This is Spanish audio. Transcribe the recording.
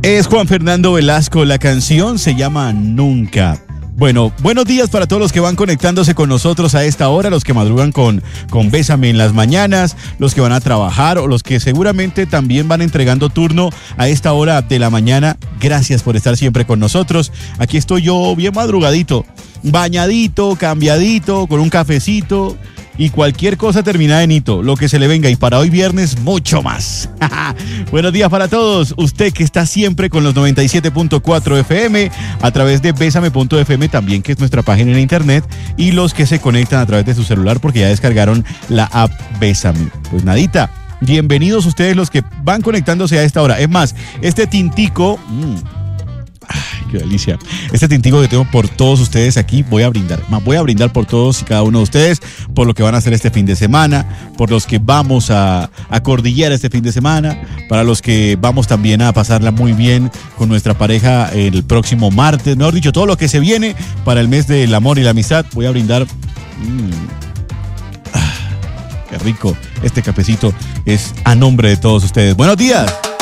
Es Juan Fernando Velasco, la canción se llama Nunca. Bueno, buenos días para todos los que van conectándose con nosotros a esta hora, los que madrugan con Bésame en las mañanas, los que van a trabajar o los que seguramente también van entregando turno a esta hora de la mañana. Gracias por estar siempre con nosotros. Aquí estoy yo bien madrugadito, bañadito, cambiadito, con un cafecito y cualquier cosa terminada en hito, lo que se le venga, y para hoy viernes mucho más. Buenos días para todos, usted que está siempre con los 97.4 FM a través de Bésame.fm también, que es nuestra página en internet, y los que se conectan a través de su celular porque ya descargaron la app Bésame. Pues nadita, bienvenidos ustedes los que van conectándose a esta hora. Es más, este tintico... Ay, qué delicia. Este tintico que tengo por todos ustedes aquí, voy a brindar por todos y cada uno de ustedes, por lo que van a hacer este fin de semana, por los que vamos a Cordillera este fin de semana, para los que vamos también a pasarla muy bien con nuestra pareja el próximo martes, mejor dicho, todo lo que se viene para el mes del amor y la amistad. Voy a brindar. Qué rico. Este cafecito es a nombre de todos ustedes. Buenos días.